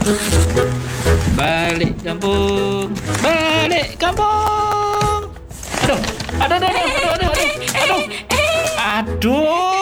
Balik kampung, balik kampung. Aduh, aduh.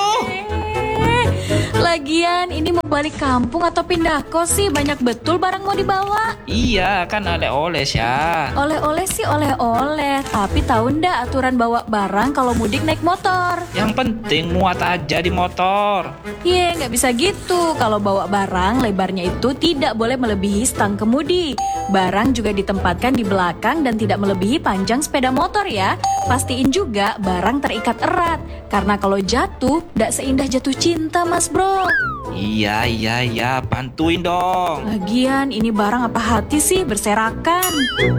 Lagian ini mau balik kampung atau pindah kos sih? Banyak betul barang mau dibawa. Iya, kan oleh-oleh ya. Oleh-oleh sih oleh-oleh, tapi tahu ndak aturan bawa barang kalau mudik naik motor? Yang penting muat aja di motor. Nggak bisa gitu. Kalau bawa barang, lebarnya itu tidak boleh melebihi stang kemudi. Barang juga ditempatkan di belakang dan tidak melebihi panjang sepeda motor ya. Pastiin juga barang terikat erat, karena kalau jatuh, ndak seindah jatuh cinta mas bro. Iya, bantuin dong. Lagian ini barang apa hati sih berserakan.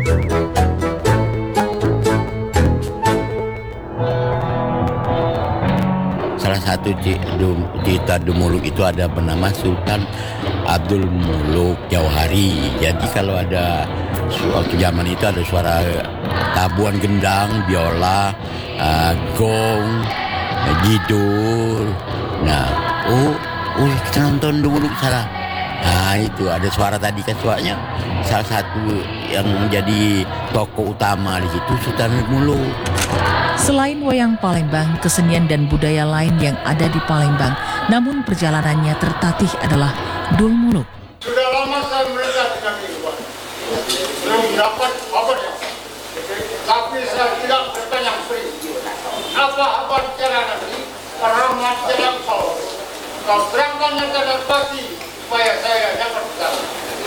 Salah satu cerita Dumuluk itu ada bernama Sultan Abdul Muluk Jauhari. Jadi kalau ada waktu zaman itu ada suara tabuhan gendang, biola, gong, gidul. Nah, kita nonton Dumuluk salah. Nah itu ada suara tadi kan suaranya salah satu yang menjadi tokoh utama di situ Sultan Muluk. Selain wayang Palembang, kesenian dan budaya lain yang ada di Palembang, namun perjalanannya tertatih adalah Dul Muluk. Sudah lama saya melihat dengan ini, Pak. Belum dapat kabarnya. Tapi saya tidak bertanya free. Apa cara nanti? Rahmat jalan kau. Kau terangkan yang kena pasti supaya saya dapat tahu.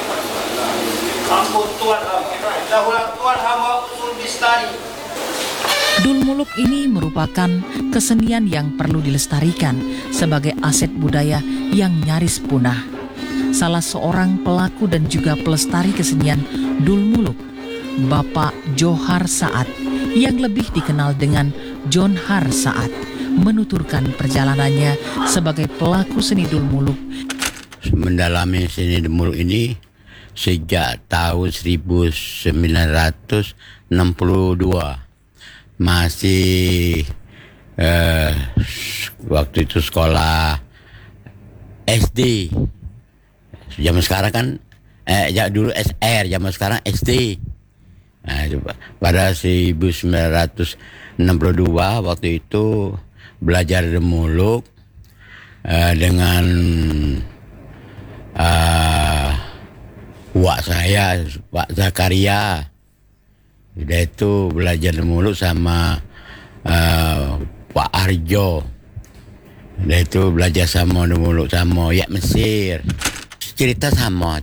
Ampun Tuhan hamba. Dahulu Tuhan hamba usul bistari. Dul Muluk ini merupakan kesenian yang perlu dilestarikan sebagai aset budaya yang nyaris punah. Salah seorang pelaku dan juga pelestari kesenian Dul Muluk, Bapak Johar Saad, yang lebih dikenal dengan John Har Saad, menuturkan perjalanannya sebagai pelaku seni Dul Muluk. Mendalami seni Dul Muluk ini sejak tahun 1962. Masih waktu itu sekolah SD. Zaman sekarang kan dulu SR, zaman sekarang SD. Nah, pada 1962 waktu itu belajar Dul Muluk dengan wak saya, Pak Zakaria. Udah itu belajar Dul Muluk sama Pak Arjo. Udah itu belajar sama Dul Muluk sama Yak Mesir. Cerita sama.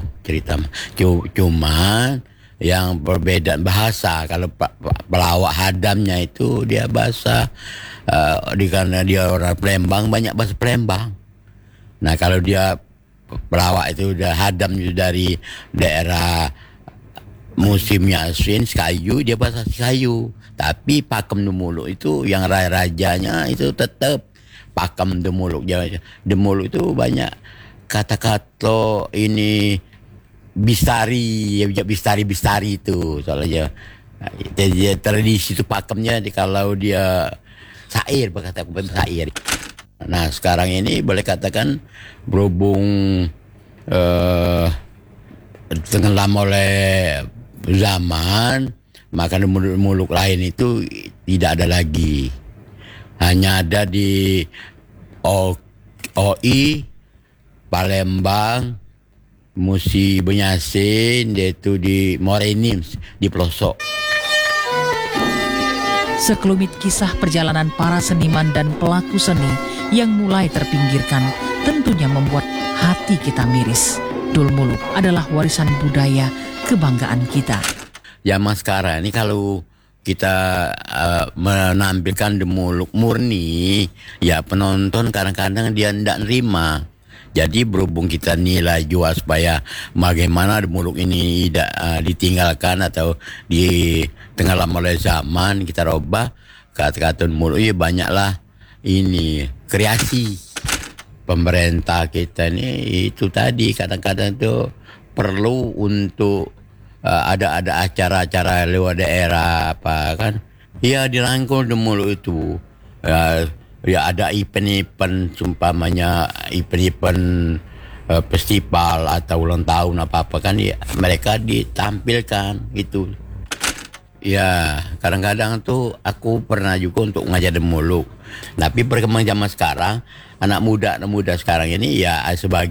Cuma yang berbeda bahasa. Kalau pelawak hadamnya itu dia bahasa karena dia orang Palembang, banyak bahasa Palembang. Nah kalau dia pelawak itu udah hadam itu dari daerah musimnya Aswin, Sekayu, dia bahasa Sekayu. Tapi pakem Dul Muluk itu yang rajanya itu tetap pakem Dul Muluk. Dul Muluk itu banyak kata-kata ini bistari itu soalnya dia tradisi itu pakemnya kalau dia syair, berkata syair. Nah sekarang ini boleh katakan berhubung tenggelam oleh zaman, maka Dul Muluk lain itu tidak ada lagi. Hanya ada di OI, Palembang, Musi Benyasin, yaitu di Morenim, di pelosok. Sekelumit kisah perjalanan para seniman dan pelaku seni yang mulai terpinggirkan tentunya membuat hati kita miris. Dul Muluk adalah warisan budaya kebanggaan kita. Zaman sekarang ini kalau kita menampilkan Dul Muluk murni, ya penonton kadang-kadang dia tidak nerima. Jadi berhubung kita nilai jual supaya bagaimana Dul Muluk ini tidak ditinggalkan atau ditenggelam oleh zaman, kita robah kata-kata Dul Muluk. Ya banyaklah ini kreasi pemerintah kita ini itu tadi kadang-kadang tuh perlu untuk ada acara-acara luar daerah apa kan, ya dirangkul Dul Muluk itu. Ya ada event-event, umpamanya event-event festival atau ulang tahun apa-apa kan ya mereka ditampilkan gitu. Ya, kadang-kadang tuh aku pernah juga untuk ngajar demuluk. Tapi perkembangan zaman sekarang, anak muda sekarang ini ya sebagai